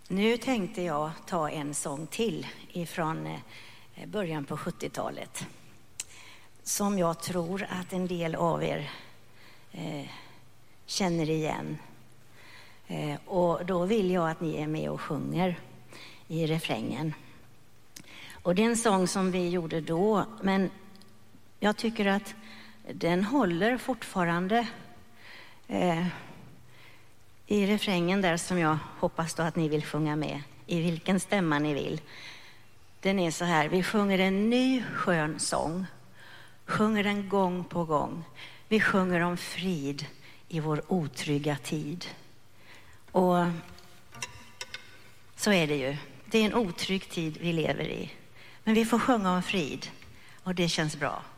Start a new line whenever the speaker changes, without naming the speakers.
Nu tänkte jag ta en sång till ifrån början på 70-talet. Som jag tror att en del av er känner igen. Och då vill jag att ni är med och sjunger i refrängen. Och det är en sång som vi gjorde då, men jag tycker att den håller fortfarande i refrängen där, som jag hoppas då att ni vill sjunga med, i vilken stämma ni vill. Den är så här: vi sjunger en ny skön sång, sjunger den gång på gång. Vi sjunger om frid i vår otrygga tid. Och så är det ju. Det är en otrygg tid vi lever i. Men vi får sjunga om frid och det känns bra.